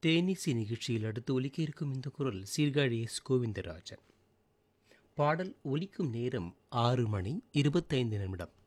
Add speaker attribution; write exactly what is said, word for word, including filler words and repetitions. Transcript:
Speaker 1: தேனிசை நிகழ்ச்சியில் அடுத்து ஒலிக்க இருக்கும் இந்த குரல் சீர்காழி எஸ் கோவிந்தராஜன். பாடல் ஒலிக்கும் நேரம் ஆறு மணி இருபத்தைந்து நிமிடம்.